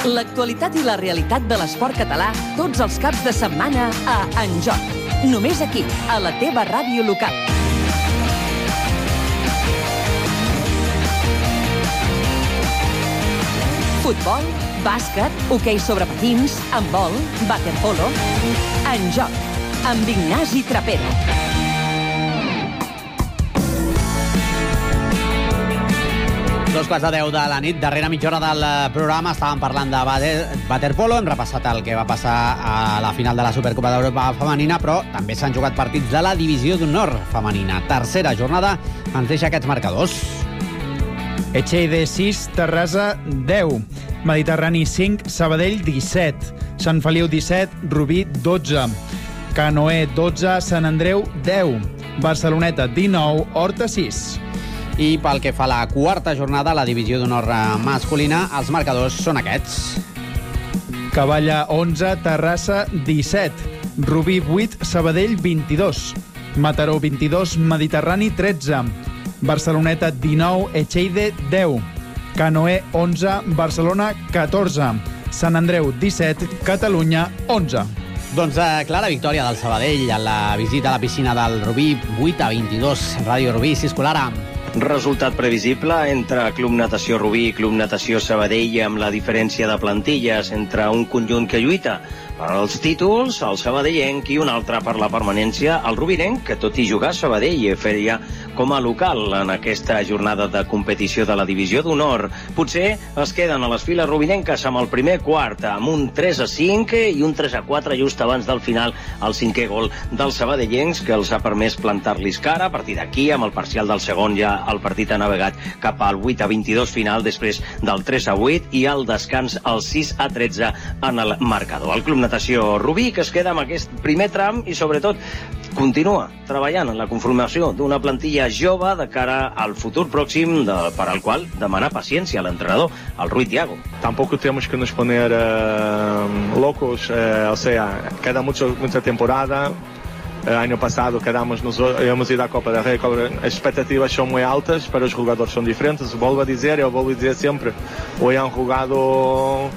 L'actualitat i la realitat de l'esport català tots els caps de setmana a En Joc. Només aquí, a la teva ràdio local. Futbol, bàsquet, hoquei sobre patins, handbol, waterpolo... En Joc, amb Ignasi Trapero. Dos quarts de 10 de la nit, darrera mitja hora del programa, estàvem parlant de waterpolo, hem repassat el que va passar a la final de la Supercopa d'Europa femenina, però també s'han jugat partits de la Divisió d'Honor femenina. Tercera jornada ens deixa aquests marcadors. Echeide 6, Terrassa 10, Mediterrani 5, Sabadell 17, Sant Feliu 17, Rubí 12, Canoe 12, Sant Andreu 10, Barceloneta 19, Horta 6. I pel que fa a la quarta jornada, la Divisió d'Honor masculina, els marcadors són aquests. Cavalla 11, Terrassa 17, Rubí 8, Sabadell 22, Mataró 22, Mediterrani 13, Barceloneta 19, Echeide 10, Canoe 11, Barcelona 14, Sant Andreu 17, Catalunya 11. Doncs clara victòria del Sabadell en la visita a la piscina del Rubí, 8-22. Ràdio Rubí, Cisco Lara. Resultat previsible entre Club Natació Rubí i Club Natació Sabadell, amb la diferència de plantilles entre un conjunt que lluita per als títols, el sabadellenc, i un altre per la permanència, el rubinenc, que tot i jugar Sabadell feia com a local en aquesta jornada de competició de la Divisió d'Honor. Potser es queden a les files rubinenques amb el primer quart, amb un 3-5 i un 3-4 just abans del final, el cinquè gol dels sabadellencs, que els ha permès plantar-los cara. A partir d'aquí, amb el parcial del segon, ja el partit ha navegat cap al 8-22 final, després del 3-8 i al descans el 6-13 en el marcador. El Club Natació Rubí, que es queda amb aquest primer tram i, sobretot, continua treballant en la conformació d'una plantilla jove de cara al futur pròxim, per al qual demanar paciència a l'entrenador, el Rui Thiago. Tampoco tenemos que nos poner locos, o sea, queda mucha temporada. Año pasado íbamos a ir à Copa da Rei, as expectativas são muito altas, para os jogadores são diferentes. Volvo a dizer sempre, hoje han jugado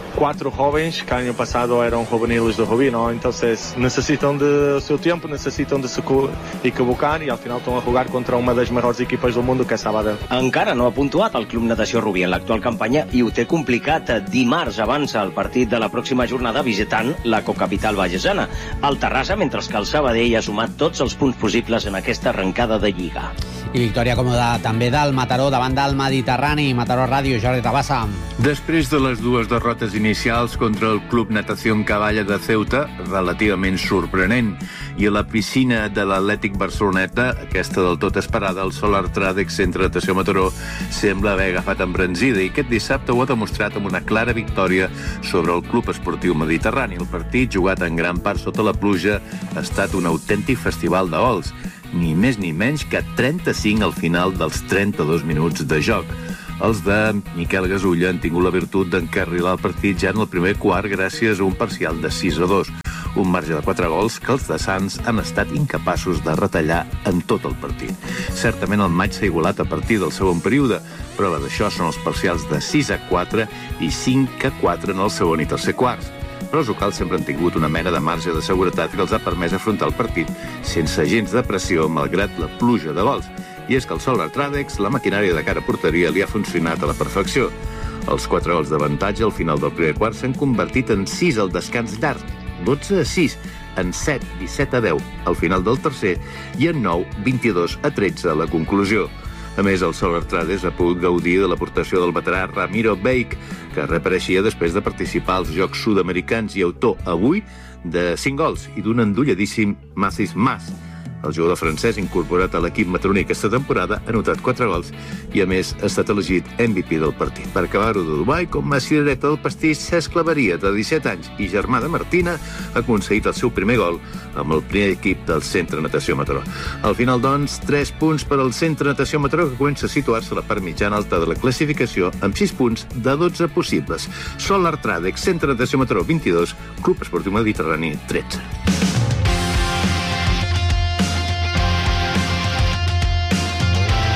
4 jóvenes que año pasado eran juveniles de Rubí, ¿no? Entonces necesitan de su tiempo, necesitan de se equivocar y al final están a jugar contra una de las mejores equipes del mundo, que és Sabadell. Encara no ha puntuat el Club Natació Rubí en l'actual campanya i ho té complicat. Dimarts avança el partit de la pròxima jornada visitant la cocapital vallesanna, el Terrassa, mentre que el Sabadell ha sumat tots els punts possibles en aquesta arrencada de Lliga. I victòria còmoda també del Mataró davant del Mediterrani. Mataró Ràdio, Jordi Tabassa. Després de les dues derrotes inicials contra el Club Natación Cavalla de Ceuta, relativament sorprenent, i a la piscina de l'Atlètic Barceloneta, aquesta del tot esperada, el Solar Tradex Centre Natació Mataró sembla haver agafat embranzida, i aquest dissabte ho ha demostrat amb una clara victòria sobre el Club Esportiu Mediterrani. El partit, jugat en gran part sota la pluja, ha estat un autèntic festival de gols, ni més ni menys que 35 al final dels 32 minuts de joc. Els de Miquel Gasulla han tingut la virtut d'encarrilar el partit ja en el primer quart gràcies a un parcial de 6-2, un marge de 4 gols que els de Sants han estat incapaços de retallar en tot el partit. Certament el maig s'ha igualat a partir del segon període. Prova d'això són els parcials de 6-4 i 5-4 en el segon i tercer quarts. Però els locals sempre han tingut una mena de marge de seguretat que els ha permès afrontar el partit sense gens de pressió, malgrat la pluja de gols. I és que el Solar Tradex, la maquinària de cara a porteria, li ha funcionat a la perfecció. Els 4 gols d'avantatge al final del primer quart s'han convertit en 6 al descans llarg, 12-6, en 7-17-10 al final del tercer i en 9-22-13 a la conclusió. A més, el Solar Trades ha pogut gaudir de l'aportació del veterà Ramiro Beik, que reapareixia després de participar als Jocs Sud-americans i autor avui de 5 gols i d'un endolladíssim Macis Mas. El jugador francès, incorporat a l'equip mataroní aquesta temporada, ha anotat 4 gols i, a més, ha estat elegit MVP del partit. Per acabar-ho de Dubai, com a cirereta del pastís, Cesc Claveria, de 17 anys, i germà de Martina, ha aconseguit el seu primer gol amb el primer equip del Centre Natació Mataró. Al final, doncs, 3 punts per al Centre Natació Mataró, que comença a situar-se a la part mitjana alta de la classificació amb 6 punts de 12 possibles. Solar Tradex, Centre Natació Mataró, 22, Club Esportiu Mediterrani, 13.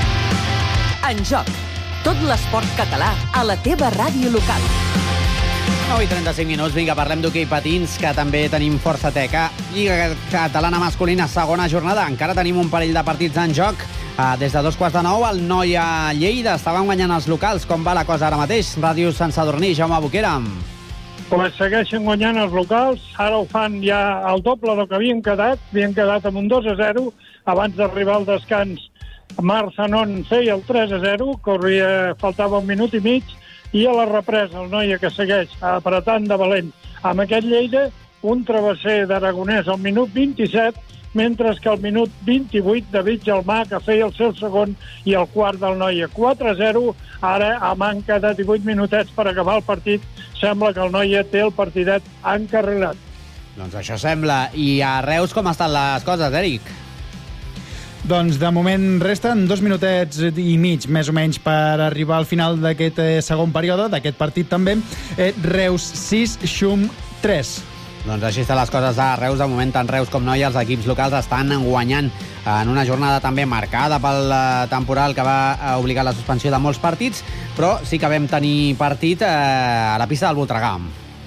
En Joc, tot l'esport català a la teva ràdio local. 9:35 minuts. Vinga, parlem d'hoquei patins, que també tenim força teca. Lliga catalana masculina, segona jornada. Encara tenim un parell de partits en joc. Des de 8:45, el Noia Lleida. Estaven guanyant els locals. Com va la cosa ara mateix? Ràdio Sant Sadurní, Jaume Boquera. Pues segueixen guanyant els locals. Ara ho fan ja al doble del que havien quedat. Havien quedat amb un 2-0. Abans d'arribar al descans, Marc Zanon feia el 3-0. Faltava un minut i mig. I a la represa, el Noia, que segueix apretant de valent amb aquest Lleida, un travesser d'Aragonès al minut 27, mentre que al minut 28 David Gelmà, que feia el seu segon i el quart del Noia. 4-0, ara a manca de 18 minutets per acabar el partit, sembla que el Noia té el partidet encarregat. Doncs això sembla. I a Reus com estan les coses, Eric? Doncs de moment resten 2 minutets i mig, més o menys, per arribar al final d'aquest segon període, d'aquest partit també. Reus 6, Xum 3. Doncs així estan les coses a Reus. De moment, tant Reus com Noia, els equips locals estan guanyant en una jornada també marcada pel temporal que va obligar la suspensió de molts partits, però sí que vam tenir partit a la pista del Voltregà.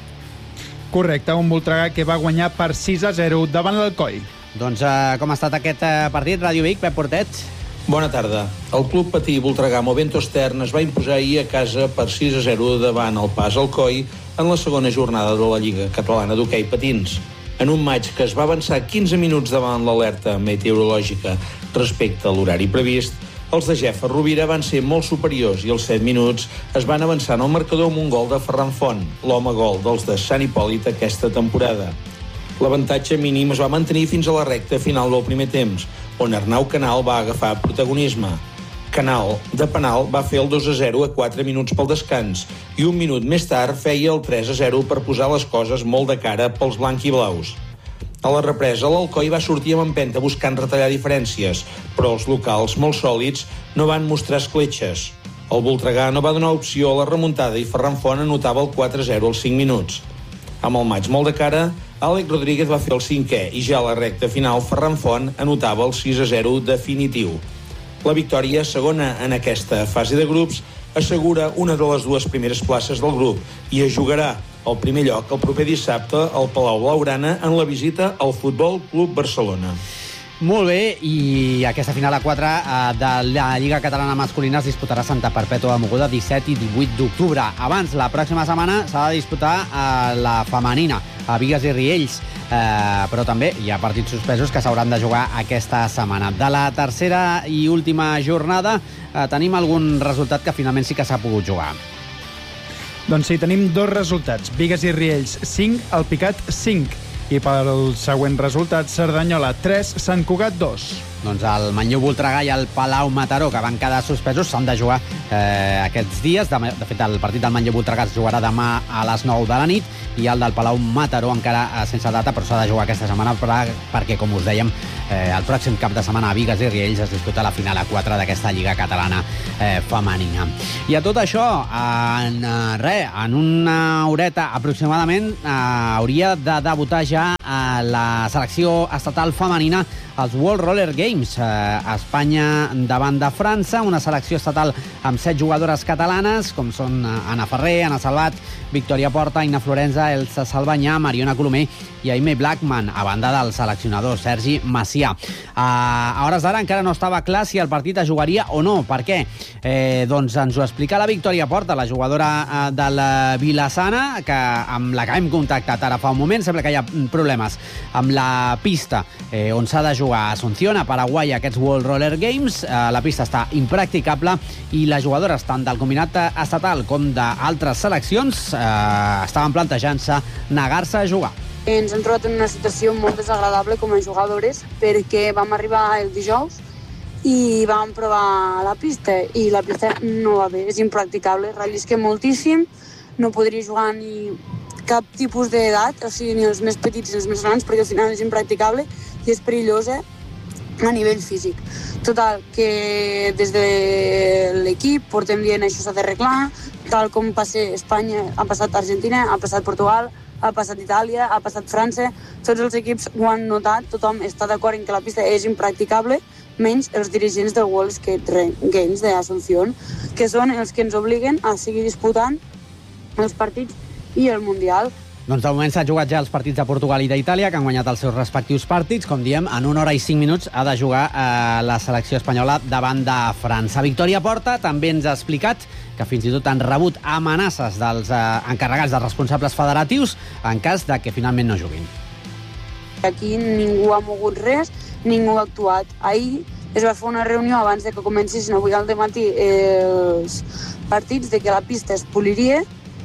Correcte, un Voltregà que va guanyar per 6-0 davant l'Alcoi. Doncs com ha estat aquest partit? Ràdio Vic, Pep Portet. Bona tarda. El club patí Voltregà Movento Stern es va imposar ahir a casa per 6-0 davant el Pas Alcoi en la segona jornada de la Lliga Catalana d'Hoquei Patins. En un maig que es va avançar 15 minuts davant l'alerta meteorològica respecte a l'horari previst, els de Jeffa Rovira van ser molt superiors i als 7 minuts es van avançar en el marcador amb un gol de Ferran Font, l'home gol dels de Sant Hipòlit aquesta temporada. L'avantatge mínim es va mantenir fins a la recta final del primer temps, on Arnau Canal va agafar protagonisme. Canal, de penal, va fer el 2-0 a 4 minuts pel descans i un minut més tard feia el 3-0 per posar les coses molt de cara pels blanc-i-blaus. A la represa, l'Alcoi va sortir amb empenta buscant retallar diferències, però els locals, molt sòlids, no van mostrar escletxes. El Voltregà no va donar opció a la remuntada i Ferran Font anotava el 4-0 als 5 minuts. Amb el maig molt de cara, Àlex Rodríguez va fer el 5è i ja a la recta final Ferran Font anotava el 6-0 definitiu. La victòria, segona en aquesta fase de grups, assegura una de les 2 primeres places del grup i es jugarà el primer lloc el proper dissabte al Palau Blaugrana en la visita al Futbol Club Barcelona. Molt bé, i aquesta final a 4 de la Lliga Catalana Masculina es disputarà a Santa Perpètua de Mogoda 17 i 18 d'octubre. Abans, la pròxima setmana, s'ha de disputar la femenina a Bigues i Riells, però també hi ha partits suspesos que s'hauran de jugar aquesta setmana. De la tercera i última jornada tenim algun resultat que finalment sí que s'ha pogut jugar. Doncs sí, tenim 2 resultats. Bigues i Riells 5, Alpicat 5. I per el següent resultat, Cerdanyola 3, Sant Cugat 2. Doncs el Manlleu Voltregà i el Palau Mataró, que van quedar suspesos, s'han de jugar aquests dies. De fet, el partit del Manlleu Voltregà es jugarà demà a les 9 de la nit i el del Palau Mataró encara sense data, però s'ha de jugar aquesta setmana perquè, com us dèiem, el pròxim cap de setmana a Bigues i Riells es disputa la final a 4 d'aquesta Lliga Catalana femenina. I a tot això, en una horeta aproximadament, hauria de debutar ja a la selecció estatal femenina als World Roller Games. Espanya davant de França, una selecció estatal amb 7 jugadores catalanes, com són Anna Ferrer, Anna Salvat, Victòria Porta, Ina Florenza, Elsa Salvanyà, Mariona Colomer i Aimee Blackman, a banda del seleccionador Sergi Macià. A hores d'ara encara no estava clar si el partit es jugaria o no. Per què? Doncs ens ho explica la Victòria Porta, la jugadora de la Vilassana, amb la que hem contactat ara fa un moment. Sembla que hi ha problemes amb la pista on s'ha de jugar a Asunción, a Paraguai, aquests World Roller Games. La pista està impracticable i les jugadores tant del combinat estatal com d'altres seleccions estaven plantejant-se negar-se a jugar. Ens hem trobat en una situació molt desagradable com a jugadores perquè vam arribar el dijous i vam provar la pista i la pista no va bé, és impracticable, rellisca moltíssim, no podria jugar ni cap tipus d'edat, o sigui, ni els més petits ni els més grans, perquè al final és impracticable i és perillosa a nivell físic. Total, que des de l'equip portem dient això s'ha d'arreglar, tal com passa Espanya, ha passat Argentina, ha passat Portugal, ha passat Itàlia, ha passat França, tots els equips ho han notat, tothom està d'acord en que la pista és impracticable, menys els dirigents del World Skate Games d'Asunción, que són els que ens obliguen a seguir disputant els partits i el Mundial. Doncs de moment s'ha jugat ja els partits de Portugal i d'Itàlia, que han guanyat els seus respectius partits. Com diem, en 1 hora i 5 minuts ha de jugar la selecció espanyola davant de França. Victòria Porta també ens ha explicat que fins i tot han rebut amenaces dels encarregats dels responsables federatius en cas de que finalment no juguin. Aquí ningú ha mogut res, ningú ha actuat. Ahir es va fer una reunió abans de que comencessin avui al dematí els partits de que la pista es poliria,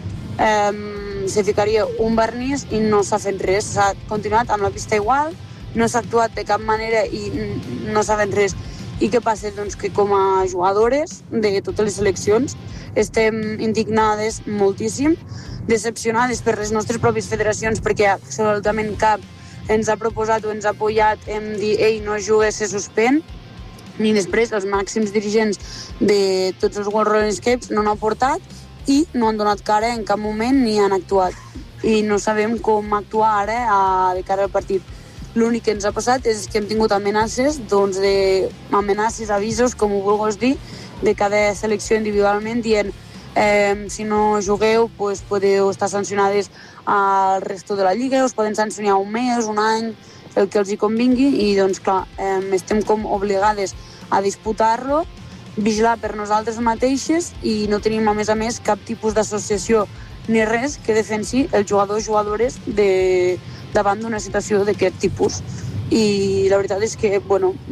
se ficaria un vernís i no s'ha fet res. S'ha continuat amb la pista igual, no s'ha actuat de cap manera i no s'ha fet res. I què passa? Doncs que com a jugadores de totes les seleccions estem indignades moltíssim, decepcionades per les nostres pròpies federacions perquè absolutament cap ens ha proposat o ens ha apoyat en dir ei, no jugues, se suspèn, ni després els màxims dirigents de tots els World Roller Escapes no n'han portat i no han donat cara en cap moment ni han actuat. I no sabem com actuar ara de cara al partit. L'únic que ens ha passat és que hem tingut amenaces, doncs amenaces, avisos, com ho vulguis dir, de cada selecció individualment, dient si no jugueu, pues, podeu estar sancionades al resto de la lliga, us poden sancionar un mes, un any, el que els hi convingui, i doncs clar, estem com obligades a disputar-lo, vigilar per nosaltres mateixes i no tenim, a més, cap tipus d'associació ni res que defensi els jugadors i jugadores davant d'una situació d'aquest tipus. I la veritat és que,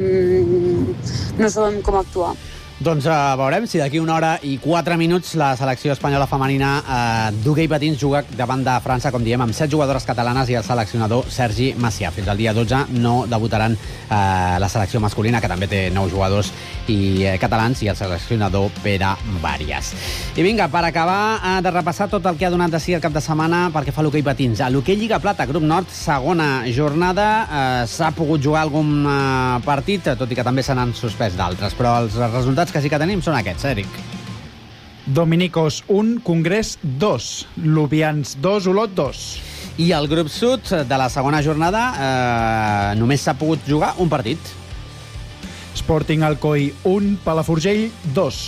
no sabem com actuar. Doncs veurem si d'aquí 1 hora i 4 minuts la selecció espanyola femenina d'hoquei patins juga davant de França, com diem, amb 7 jugadores catalanes i el seleccionador Sergi Macià. Fins al dia 12 no debutaran la selecció masculina, que també té 9 jugadors catalans, i el seleccionador Pere Vàries. I vinga, per acabar de repassar tot el que ha donat de si el cap de setmana perquè fa l'hoquei patins. A l'hoquei Lliga Plata, Grup Nord, segona jornada, s'ha pogut jugar algun partit, tot i que també se n'han suspès d'altres, però els resultats que sí que tenim són aquests, Eric. Dominicos 1, Congrés 2, Lubians 2, Olot 2. I al grup sud de la segona jornada només s'ha pogut jugar un partit. Sporting Alcoi 1, Palafrugell 2.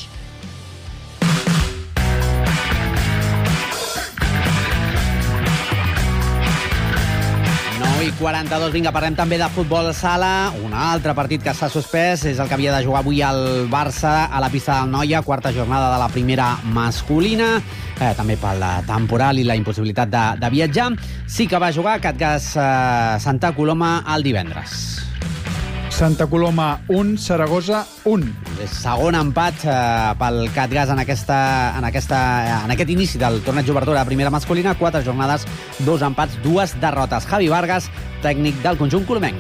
42, vinga, parlem també de futbol sala. Un altre partit que s'ha suspès és el que havia de jugar avui el Barça a la pista del Noia, quarta jornada de la primera masculina, també pel temporal i la impossibilitat de viatjar. Sí que va jugar Catgas Santa Coloma el divendres. Santa Coloma 1, Saragossa 1. Segon empat pel Catgas en aquest inici del torneig d'obertura de primera masculina. 4 jornades, 2 empats, 2 derrotes. Javi Vargas, tècnic del conjunt colomenc.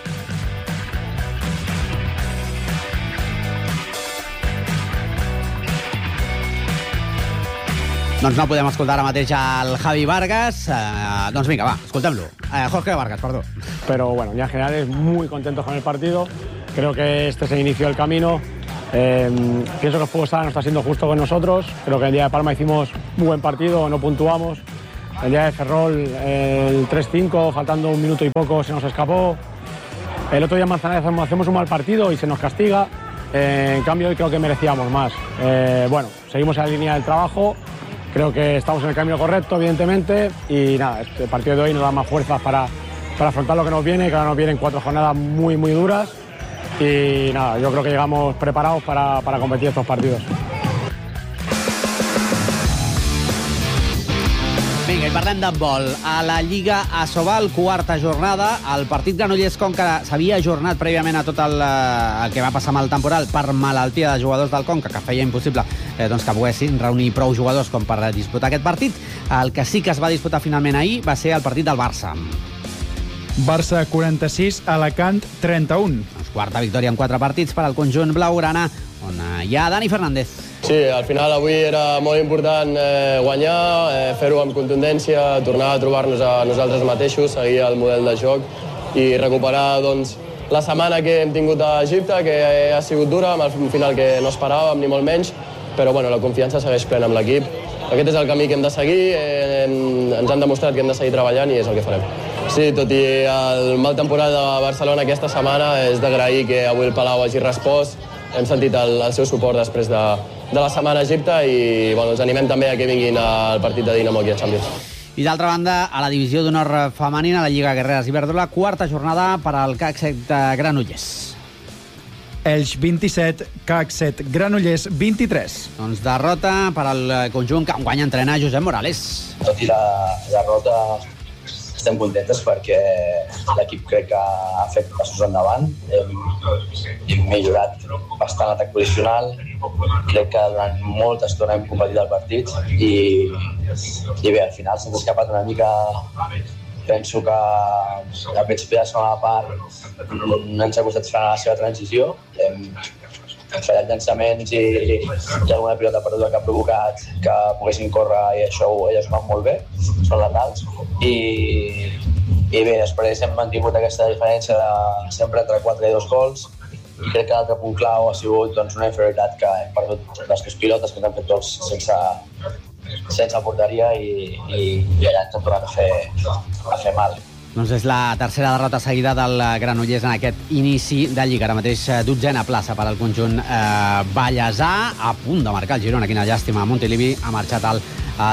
Doncs no podem escoltar ara mateix al Javi Vargas. Doncs vinga, va, escoltem-lo. Jorge Vargas, perdó. Pero bueno, ya en general muy contentos con el partido. Creo que este es el inicio del camino. Pienso que el fútbol sala no está siendo justo con nosotros. Creo que el día de Palma hicimos muy buen partido, no puntuamos. El día de Ferrol, el 3-5, faltando un minuto y poco, se nos escapó. El otro día en Manzanares hacemos un mal partido y se nos castiga. En cambio, hoy creo que merecíamos más. Bueno, seguimos en la línea del trabajo. Creo que estamos en el camino correcto, evidentemente, y nada, este partido de hoy nos da más fuerzas para afrontar lo que nos viene, que ahora nos vienen 4 jornadas muy, muy duras, y nada, yo creo que llegamos preparados para competir estos partidos. Vinga, i parlem d'handbol. A la Lliga Asobal, quarta jornada, el partit Granollers-Conca s'havia ajornat prèviament a tot el que va passar amb el temporal per malaltia de jugadors del Conca, que feia impossible que poguessin reunir prou jugadors com per disputar aquest partit. El que sí que es va disputar finalment ahir va ser el partit del Barça. Barça 46, Alacant 31. Quarta victòria en 4 partits per al conjunt blaugrana, on hi ha Dani Fernández. Sí, al final avui era molt important guanyar, fer-ho amb contundència, tornar a trobar-nos a nosaltres mateixos, seguir el model de joc i recuperar la setmana que hem tingut a Egipte, que ha sigut dura, amb el final que no esperàvem, ni molt menys, però la confiança segueix plena amb l'equip. Aquest és el camí que hem de seguir, ens han demostrat que hem de seguir treballant i és el que farem. Sí, tot i el mal temporal de Barcelona aquesta setmana, és d'agrair que avui el Palau hagi respost. Hem sentit el seu suport després de la setmana a Egipte i els animem també a que vinguin al partit de Dinamo aquí a Champions. I d'altra banda, a la divisió d'honor femenina, la Lliga Guerreres Iberdrola, quarta jornada per al CAC 7 Granollers. Elx 27, CAC 7 Granollers 23. Doncs derrota per al conjunt que enguany entrena Josep Morales. Tot i la derrota, estem contentes perquè l'equip crec que ha fet passos endavant. Hem millorat bastant l'atac posicional. Crec que durant molta estona hem competit el partit i bé, al final s'ha escapat una mica. Penso que al principi de la segona part no ens ha costat fer la seva transició. Hem fallat llançaments i alguna pilota perduda que ha provocat que poguessin córrer i això elles van molt bé, són letals. I bé, després hem mantingut aquesta diferència de sempre entre 4 i 2 gols. I crec que l'altre punt clau ha sigut una inferioritat que hem perdut les 3 pilotes que ens han fet gols sense porteria i allà ens han tornat a fer mal. Doncs és la tercera derrota seguida del Granollers en aquest inici de Lliga. Ara mateix 12a plaça per al conjunt ballesà, a punt de marcar el Girona. Quina llàstima, Montilivi ha marxat el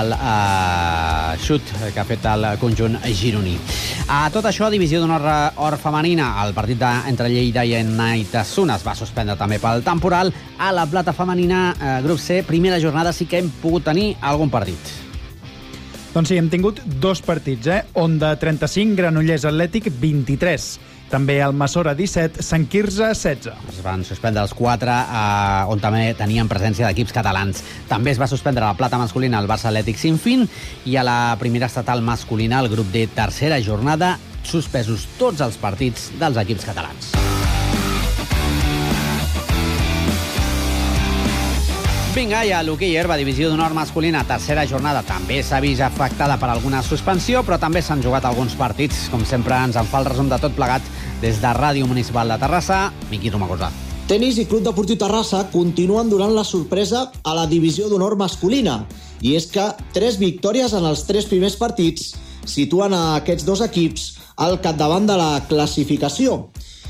xut que ha fet el conjunt gironí. A tot això, divisió d'honor femenina, el partit entre Lleida i Naitasuna es va suspendre també pel temporal. A la plata femenina, grup C, primera jornada, sí que hem pogut tenir algun partit. Doncs sí, hem tingut 2 partits, Onda 35, Granollers Atlètic 23. També el Massora 17, Sant Quirze 16. Es van suspendre els 4, on també tenien presència d'equips catalans. També es va suspendre la plata masculina el Barça Atlètic Sinfín i a la primera estatal masculina el grup D, tercera jornada, suspesos tots els partits dels equips catalans. Vinga, i a l'hoquei herba, divisió d'honor masculina, tercera jornada, també s'ha vist afectada per alguna suspensió, però també s'han jugat alguns partits. Com sempre, ens en fa el resum de tot plegat des de Ràdio Municipal de Terrassa, Miqui Romagosa. Tenis i Club Deportiu Terrassa continuen donant la sorpresa a la divisió d'honor masculina. I és que 3 victòries en els 3 primers partits situen a aquests 2 equips al capdavant de la classificació.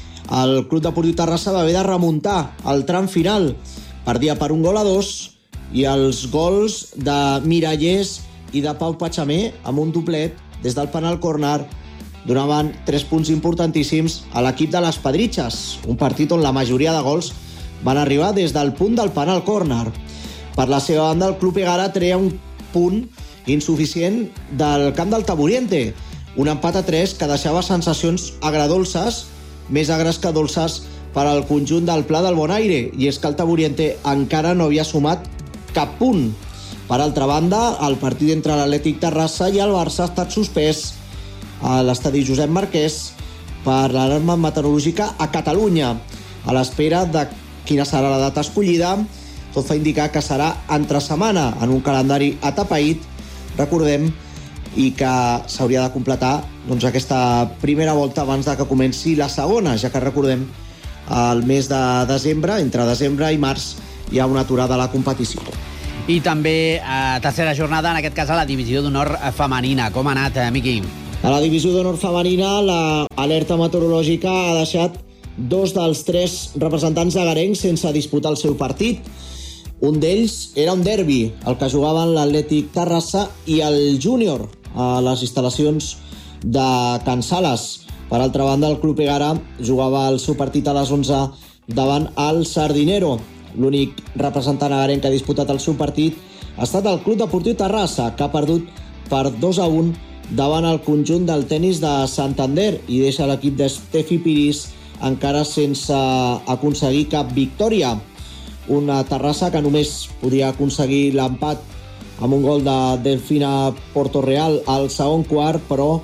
El Club Deportiu Terrassa va haver de remuntar el tram final. Perdia per 1-2 i els gols de Mirallers i de Pau Patxamé amb un doblet des del penal córner donaven 3 punts importantíssims a l'equip de les Pedritxes, un partit on la majoria de gols van arribar des del punt del penal córner. Per la seva banda, el Club Egara treia un punt insuficient del camp del Taburiente, un empat a 3 que deixava sensacions agradolces, més agres que dolces, per al conjunt del Pla del Bonaire, i és que el Taburiente encara no havia sumat cap punt. Per altra banda, el partit entre l'Atlètic Terrassa i el Barça ha estat suspès a l'estadi Josep Marquès per l'alarma meteorològica a Catalunya. A l'espera de quina serà la data escollida, tot fa indicar que serà entre setmana, en un calendari atapeït, recordem, i que s'hauria de completar aquesta primera volta abans de que comenci la segona, ja que recordem el mes de desembre, entre desembre i març, hi ha una aturada a la competició. I també tercera jornada, en aquest cas a la divisió d'honor femenina. Com ha anat, Miqui? A la divisió d'honor femenina, l'alerta meteorològica ha deixat 2 dels 3 representants agarencs sense disputar el seu partit. Un d'ells era un derbi, el que jugaven l'Atlètic Terrassa i el Júnior a les instal·lacions de Can Sales. Per altra banda, el Club Egara jugava el seu partit a les 11 davant el Sardinero. L'únic representant agarenc que ha disputat el seu partit ha estat el Club Deportiu Terrassa, que ha perdut per 2-1 davant el conjunt del tenis de Santander i deixa l'equip d'Estefi Piris encara sense aconseguir cap victòria. Una Terrassa que només podia aconseguir l'empat amb un gol de Delfina Portoreal al segon quart, però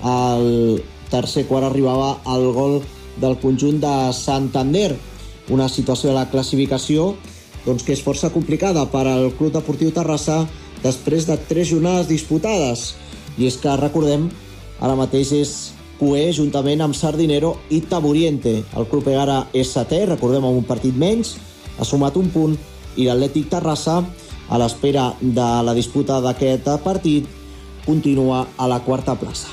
al tercer quart arribava el gol del conjunt de Santander. Una situació de la classificació que és força complicada per al Club Deportiu Terrassa després de 3 jornades disputades. I és que, recordem, ara mateix és cuer juntament amb Sardinero i Taburiente. El Club Egara és setè, recordem, amb un partit menys, ha sumat un punt, i l'Atlètic Terrassa, a l'espera de la disputa d'aquest partit, continua a la 4a plaça.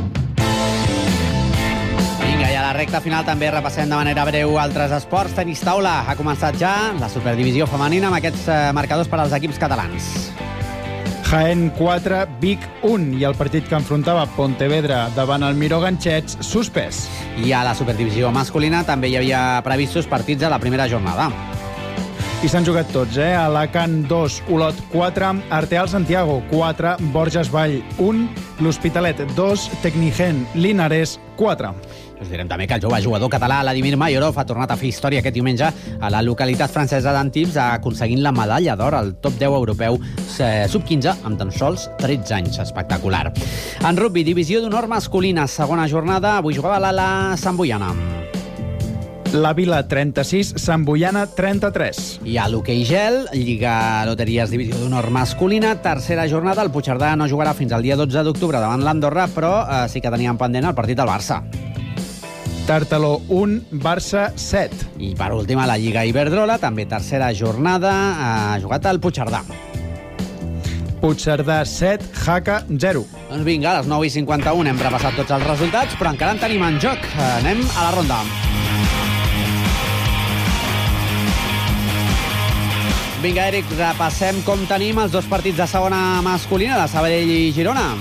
La recta final també repassem de manera breu altres esports. Tenis taula ha començat ja la superdivisió femenina amb aquests marcadors per als equips catalans. Jaén 4, Vic 1, i el partit que enfrontava Pontevedra davant el Miró Ganxets, suspès. I a la superdivisió masculina també hi havia previstos partits a la primera jornada. I s'han jugat tots, Alacant 2, Olot 4, Arteal Santiago 4, Borges Vall 1, l'Hospitalet 2, Tecnigen Linares 4. Us direm també que el jove jugador català Vladimir Mayorov ha tornat a fer història aquest diumenge a la localitat francesa d'Antibes, aconseguint la medalla d'or al top 10 europeu sub-15 amb tan sols 13 anys. Espectacular. En rugby, divisió d'honor masculina, segona jornada. Avui jugava l'Ala Samboiana. La Vila 36, Sant Boiana 33. I a l'hoquei gel, Lliga Loteries divisió d'honor masculina, tercera jornada. El Puigcerdà no jugarà fins al dia 12 d'octubre davant l'Andorra, però sí que teníem pendent el partit del Barça. Tartaló 1, Barça 7. I per últim, a la Lliga Iberdrola, també tercera jornada, ha jugat el Puigcerdà. Puigcerdà 7, Jaca 0. Doncs vinga, a les 9:51 hem repassat tots els resultats, però encara en tenim en joc. Anem a la ronda. Vinga, Eric, repassem com tenim els dos partits de segona masculina, de Sabadell i Girona.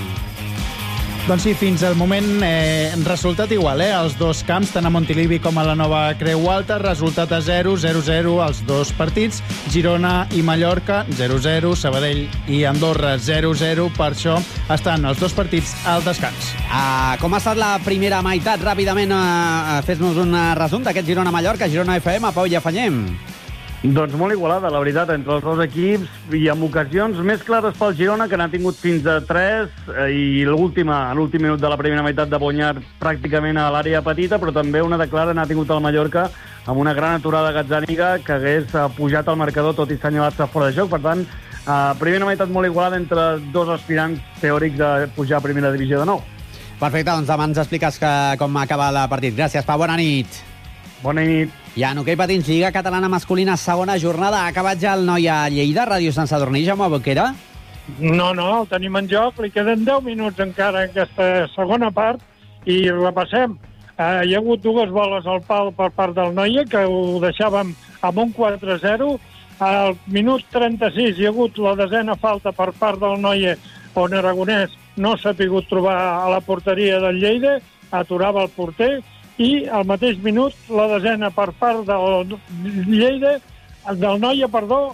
Doncs sí, fins al moment resultat igual, Els dos camps, tant a Montilivi com a la Nova Creu Alta, resultat a 0, 0-0 els dos partits. Girona i Mallorca, 0-0, Sabadell i Andorra, 0-0, per això estan els dos partits al descans. Com ha estat la primera meitat? Ràpidament, fes-nos un resum d'aquest Girona-Mallorca, Girona FM, Pau Llafanyem. Doncs molt igualada, la veritat, entre els dos equips, i amb ocasions més clares pel Girona, que n'ha tingut fins a 3, i l'últim minut de la primera meitat de Bonyar pràcticament a l'àrea petita, però també una de clara n'ha tingut el Mallorca amb una gran aturada Gazzaniga que hagués pujat al marcador tot i senyalar-se fora de joc. Per tant, primera meitat molt igualada entre dos aspirants teòrics de pujar a primera divisió de nou. Perfecte, doncs demà ens expliques com acaba el partit. Gràcies, Pau, bona nit. Bona nit. I en hoquei patins, Lliga Catalana Masculina, segona jornada. Ha acabat ja el Noia Lleida, Ràdio Sant Sadurní, Jaume Boquera? No, el tenim en joc. Li queden 10 minuts encara en aquesta segona part i repassem. Hi ha hagut dues boles al pal per part del Noia, que ho deixàvem amb un 4-0. Al minut 36 hi ha hagut la desena falta per part del Noia, on Aragonès no s'ha pogut trobar a la porteria del Lleida, aturava el porter, i al mateix minut la desena per part del Lleida, del Noia,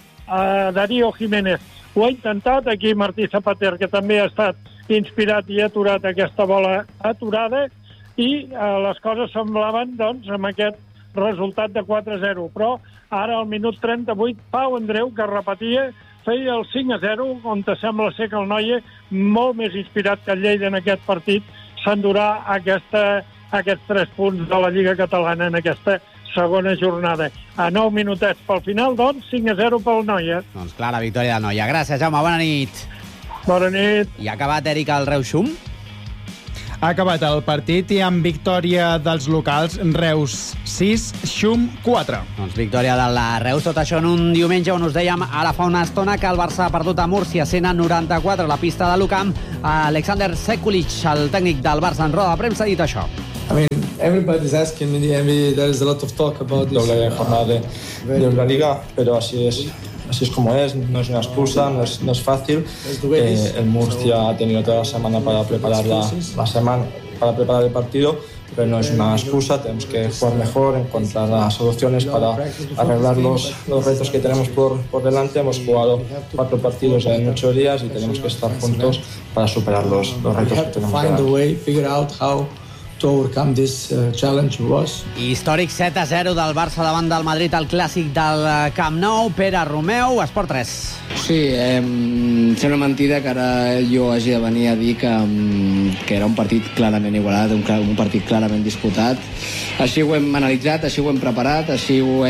Darío Jiménez. Ho ha intentat aquí Martí Zapater, que també ha estat inspirat i ha aturat aquesta bola aturada, i les coses semblaven, doncs, amb aquest resultat de 4-0. Però ara, al minut 38, Pau Andreu, que repetia, feia el 5-0, on sembla ser que el Noia, molt més inspirat que el Lleida en aquest partit, s'endurà aquests 3 punts de la Lliga Catalana en aquesta segona jornada. A 9 minutets pel final, doncs, 5-0 pel Noia. Doncs clara victòria del Noia. Gràcies, Jaume. Bona nit. Bona nit. I ha acabat, Eric, el Reus-Xum? Ha acabat el partit i amb victòria dels locals, Reus 6, Xum 4. Doncs victòria del Reus, tot això en un diumenge on us dèiem ara fa una estona que el Barça ha perdut a Múrcia 100-94 a la pista de l'Ucamp. Alexander Sekulic, el tècnic del Barça en roda de premsa, ha dit això. I mean, everybody's asking me, there is a lot of talk about this. Doble jornada de Euroliga, pero así es como es, no es una excusa, no es fácil. El Murcia ha tenido toda la semana para preparar para preparar el partido, pero no es una excusa, tenemos que jugar mejor, encontrar las soluciones para arreglar los retos que tenemos por delante. Hemos jugado 4 partidos en 8 días y tenemos que estar juntos para superar los retos que tenemos delante. To overcome this challenge was. Històric 7-0 del Barça davant del Madrid al clàssic del Camp Nou. Pere Romeu, Esport 3. Sí, sembla mentida que ara jo hagi de venir a dir que era un partit clarament igualat, un partit clarament disputat. Així ho hem analitzat, així ho hem preparat, així ho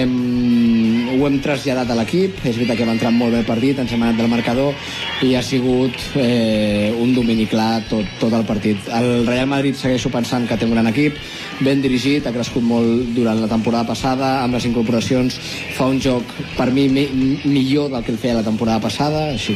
hem traslladat a l'equip. És veritat que hem entrat molt bé el partit, ens hem anat del marcador i ha sigut un domini clar tot el partit. El Real Madrid segueixo pensant que té un gran equip, ben dirigit, ha crescut molt durant la temporada passada, amb les incorporacions fa un joc per mi millor del que el feia la temporada passada, així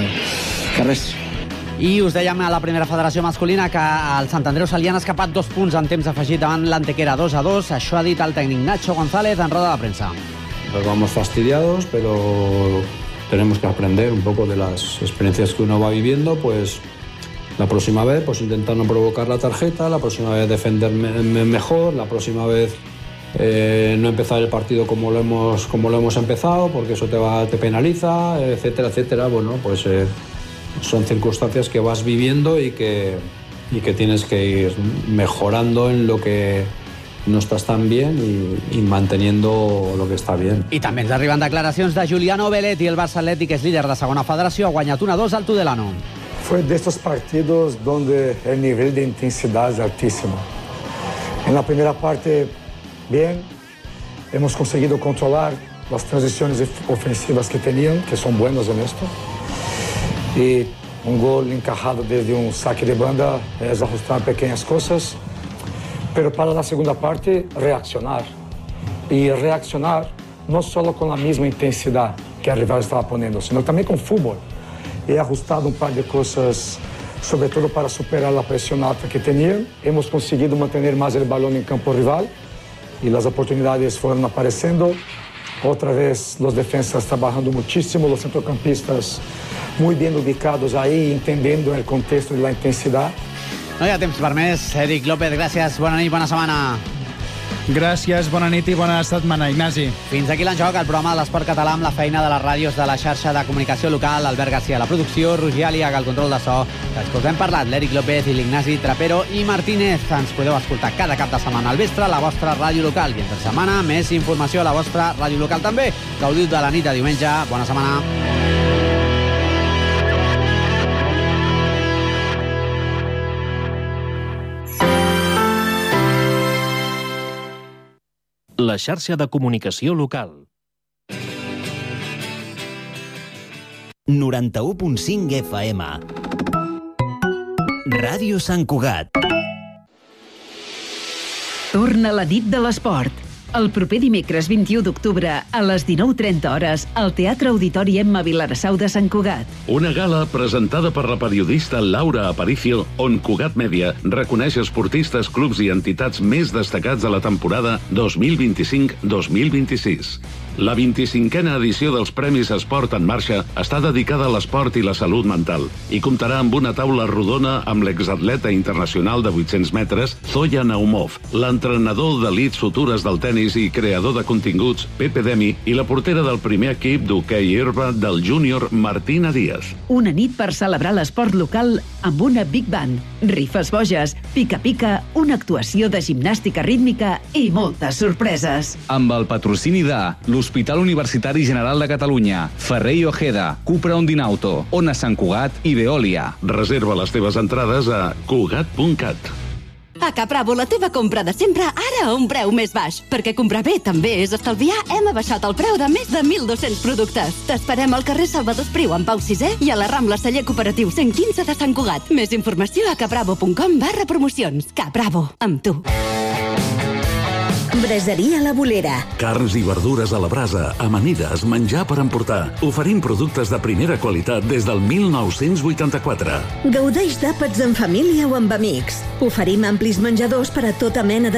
que res. I us dèiem a la primera federació masculina que al Sant Andreu se li han escapat 2 punts en temps afegit davant l'Antequera 2-2. Això ha dit el tècnic Nacho González en roda de premsa. Nos vamos fastidiados, pero tenemos que aprender un poco de las experiencias que uno va viviendo, pues la próxima vez pues intentar no provocar la tarjeta, la próxima vez defenderme mejor, la próxima vez no empezar el partido como lo hemos empezado, porque eso te penaliza, etcétera, etcétera. Bueno, pues son circunstancias que vas viviendo y que tienes que ir mejorando en lo que no estás tan bien y manteniendo lo que está bien. I també ens arriben declaracions de Giuliano Belletti. El Barça Atlètic és líder de segona federació, ha guanyat 1-2 al Tudelano. Fue de estos partidos donde el nivel de intensidad es altísimo. En la primera parte, bien, hemos conseguido controlar las transiciones ofensivas que tenían, que son buenos en esto. Y un gol encajado desde un saque de banda es ajustar pequeñas cosas. Pero para la segunda parte, reaccionar. Y reaccionar no solo con la misma intensidad que el rival estaba poniendo, sino también con fútbol. He ajustado un par de cosas, sobre todo para superar la presión alta que tenían. Hemos conseguido mantener más el balón en campo rival y las oportunidades fueron apareciendo. Otra vez los defensas trabajando muchísimo, los centrocampistas muy bien ubicados ahí, entendiendo el contexto y la intensidad. No hi ha temps per més. Eric López, gràcies. Bona nit, bona setmana. Gràcies, bona nit i bona setmana, Ignasi. Fins aquí l'Enjoc, el programa de l'esport català amb la feina de les ràdios de la xarxa de comunicació local. Albert García, la producció, Roger Aliaga, el control de so. Els que us hem parlat, l'Eric López i l'Ignasi Trapero i Martínez. Ens podeu escoltar cada cap de setmana al vespre a la vostra ràdio local. I entre setmana, més informació a la vostra ràdio local també. Gaudiu de la nit de diumenge. Bona setmana. La xarxa de comunicació local. 91.5 FM. Ràdio Sant Cugat. Torna la nit de l'esport. El proper dimecres 21 d'octubre a les 19:30 hores al Teatre Auditori Emma Vilarassau de Sant Cugat. Una gala presentada per la periodista Laura Aparicio, on Cugat Mèdia reconeix esportistes, clubs i entitats més destacats de la temporada 2025-2026. La 25a edició dels Premis Esport en Marxa està dedicada a l'esport i la salut mental i comptarà amb una taula rodona amb l'exatleta internacional de 800 metres Zoya Naumov, l'entrenador d'elits futures del tenis i creador de continguts Pepe Demi i la portera del primer equip d'hoquei herba del júnior Martina Díaz. Una nit per celebrar l'esport local amb una Big Band, rifes boges, pica-pica, una actuació de gimnàstica rítmica i moltes sorpreses. Amb el patrocini de l'Hospital Universitari General de Catalunya, Ferrer i Ojeda, Cupra Ondinauto, Ona Sant Cugat i Veolia. Reserva les teves entrades a cugat.cat. A Capravo, la teva compra de sempre, ara a un preu més baix. Perquè comprar bé també és estalviar, hem abaixat el preu de més de 1.200 productes. T'esperem al carrer Salvador Espriu, en Pau VI, i a la Rambla Celler Cooperatiu 115 de Sant Cugat. Més informació a capravo.com/promocions. Capravo, amb tu. Braseria La Bolera. Carns i verdures a la brasa, amanides, menjar per emportar. Oferim productes de primera qualitat des del 1984. Gaudeix d'àpats en família o amb amics. Oferim amplis menjadors per a tota mena de